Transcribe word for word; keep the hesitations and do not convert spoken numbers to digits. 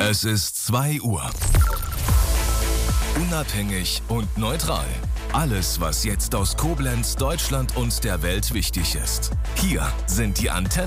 Es ist zwei Uhr. Unabhängig und neutral. Alles, was jetzt aus Koblenz, Deutschland und der Welt wichtig ist. Hier sind die Antennen.